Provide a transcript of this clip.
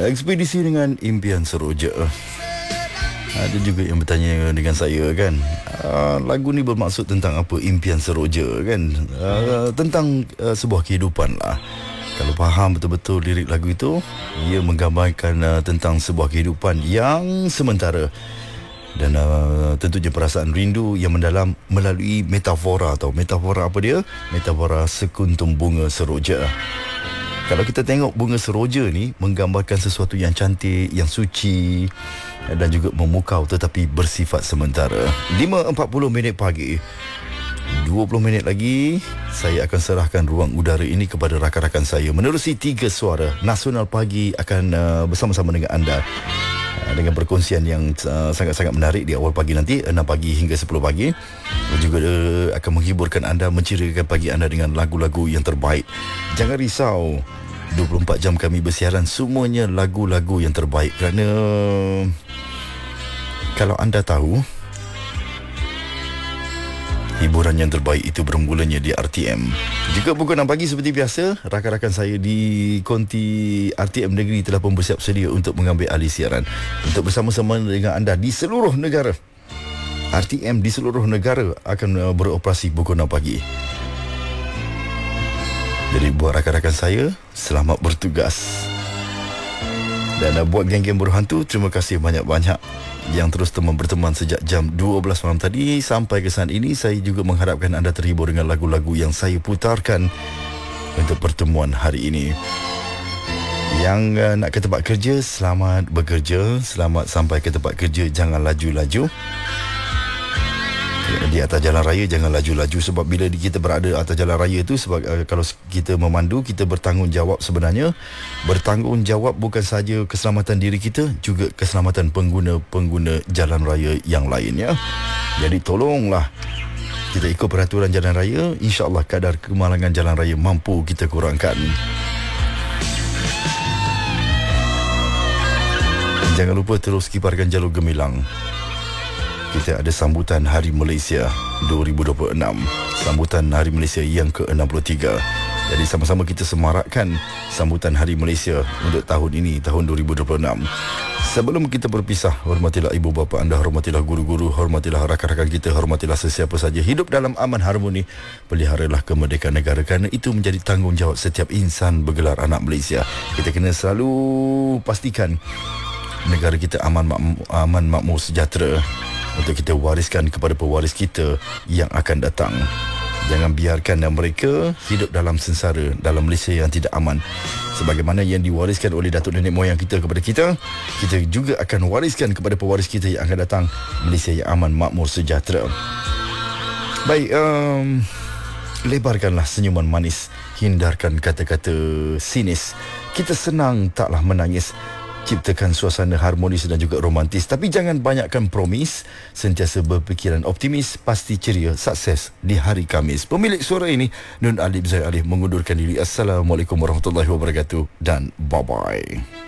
Ekspedisi dengan impian seroja. Ada juga yang bertanya dengan saya kan, lagu ni bermaksud tentang apa? Impian seroja kan, tentang sebuah kehidupan lah. Kalau faham betul-betul lirik lagu itu, ia menggambarkan tentang sebuah kehidupan yang sementara. Dan tentunya perasaan rindu yang mendalam melalui metafora. Atau metafora apa dia? Metafora sekuntum bunga seroja. Kalau kita tengok bunga seroja ni menggambarkan sesuatu yang cantik, yang suci dan juga memukau tetapi bersifat sementara. 5.40 pagi. 20 minit lagi saya akan serahkan ruang udara ini kepada rakan-rakan saya menerusi 3 suara nasional pagi akan bersama-sama dengan anda dengan perkongsian yang sangat-sangat menarik di awal pagi nanti 6 pagi hingga 10 pagi dan juga akan menghiburkan anda, menceriakan pagi anda dengan lagu-lagu yang terbaik. Jangan risau, 24 jam kami bersiaran semuanya lagu-lagu yang terbaik, kerana kalau anda tahu hiburan yang terbaik itu bermulanya di RTM. Juga pukul 6 pagi seperti biasa, rakan-rakan saya di konti RTM Negeri telah pun bersiap sedia untuk mengambil alih siaran untuk bersama-sama dengan anda di seluruh negara. RTM di seluruh negara akan beroperasi pukul 6 pagi. Jadi buat rakan-rakan saya, selamat bertugas. Dan buat geng-geng buruh hantu, terima kasih banyak-banyak yang terus berteman sejak jam 12 malam tadi sampai ke saat ini. Saya juga mengharapkan anda terhibur dengan lagu-lagu yang saya putarkan untuk pertemuan hari ini. Yang nak ke tempat kerja, selamat bekerja, selamat sampai ke tempat kerja, jangan laju-laju. Di atas jalan raya jangan laju-laju, sebab bila kita berada atas jalan raya tu, sebab kalau kita memandu, kita bertanggungjawab sebenarnya. Bertanggungjawab bukan sahaja keselamatan diri kita, juga keselamatan pengguna-pengguna jalan raya yang lainnya. Jadi tolonglah kita ikut peraturan jalan raya, insya-Allah kadar kemalangan jalan raya mampu kita kurangkan. Jangan lupa terus kibarkan jalur gemilang. Kita ada sambutan Hari Malaysia 2026, sambutan Hari Malaysia yang ke-63. Jadi sama-sama kita semarakkan sambutan Hari Malaysia untuk tahun ini, tahun 2026. Sebelum kita berpisah, hormatilah ibu bapa anda, hormatilah guru-guru, hormatilah rakan-rakan kita, hormatilah sesiapa saja. Hidup dalam aman harmoni, peliharalah kemerdekaan negara, kerana itu menjadi tanggungjawab setiap insan bergelar anak Malaysia. Kita kena selalu pastikan negara kita aman makmur, sejahtera, untuk kita wariskan kepada pewaris kita yang akan datang. Jangan biarkan mereka hidup dalam sengsara, dalam Malaysia yang tidak aman. Sebagaimana yang diwariskan oleh datuk nenek moyang kita kepada kita, kita juga akan wariskan kepada pewaris kita yang akan datang Malaysia yang aman, makmur, sejahtera. Baik, lebarkanlah senyuman manis, hindarkan kata-kata sinis. Kita senang taklah menangis. Ciptakan suasana harmonis dan juga romantis, tapi jangan banyakkan promis. Sentiasa berfikiran optimis, pasti ceria, sukses di hari Khamis. Pemilik suara ini Nun Alif Zaid Alif mengundurkan diri. Assalamualaikum warahmatullahi wabarakatuh dan bye-bye.